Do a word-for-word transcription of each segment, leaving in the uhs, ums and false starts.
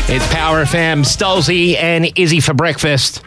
It's Power F M, Stolzy and Izzy for breakfast.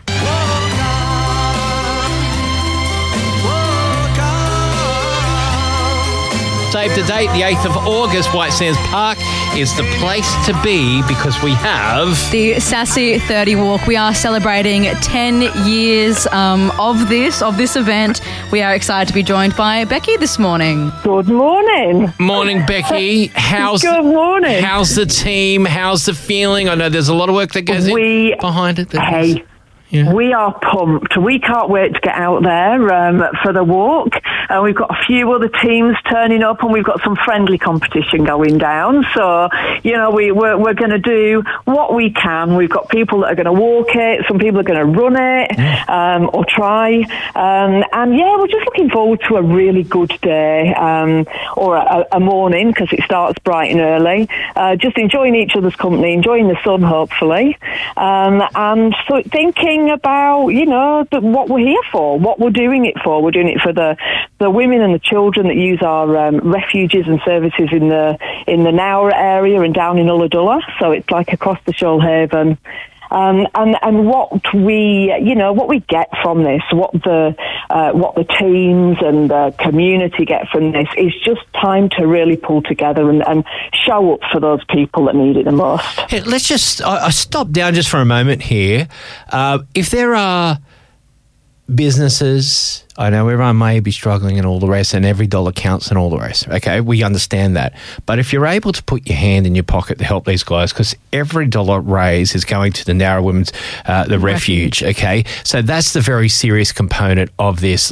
Save the date, the eighth of August, White Sands Park is the place to be because we have... the Sassy thirty Walk. We are celebrating ten years um, of this, of this event. We are excited to be joined by Becky this morning. Good morning. Morning, Becky. How's Good morning. How's the team? How's the feeling? I know there's a lot of work that goes we, in behind it. Hey, yeah. We are pumped. We can't wait to get out there um, for the walk. Uh, we've got a few other teams turning up, and we've got some friendly competition going down. So, you know, we, we're, we're going to do what we can. We've got people that are going to walk it. Some people are going to run it um, or try. Um, and, yeah, we're just looking forward to a really good day um, or a, a morning because it starts bright and early. Uh, just enjoying each other's company, enjoying the sun, hopefully. Um, and so thinking about, you know, the, what we're here for, what we're doing it for. We're doing it for the, the women and the children that use our um, refuges and services in the in the Nowra area and down in Ulladulla. So it's like across the Shoalhaven. Um, and and what we you know what we get from this, what the uh, what the teams and the community get from this is just time to really pull together and, and show up for those people that need it the most. Hey, let's just I, I stop down just for a moment here. Uh, if there are businesses, I know everyone may be struggling and all the rest, and every dollar counts and all the rest. Okay, we understand that. But if you're able to put your hand in your pocket to help these guys, because every dollar raised is going to the Nowra Women's, uh, the refuge, okay? So that's the very serious component of this.